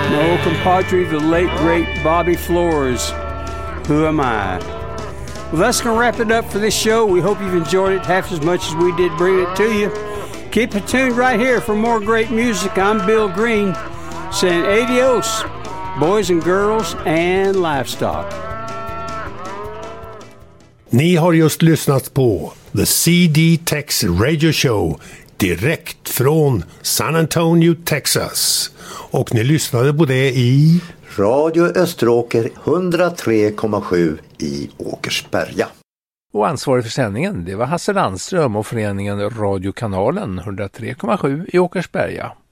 My old compadre, the late, great Bobby Flores. Who Am I? Well, that's going to wrap it up for this show. We hope you've enjoyed it half as much as we did bring it to you. Keep it tuned right here for more great music. I'm Bill Green saying adios, boys and girls and livestock. Ni har just lyssnat på The CD Tex Radio Show direkt från San Antonio, Texas. Och ni lyssnade på det i Radio Österåker 103,7 i Åkersberga. Och ansvarig för sändningen, det var Hasse Landström och föreningen Radiokanalen 103,7 i Åkersberga.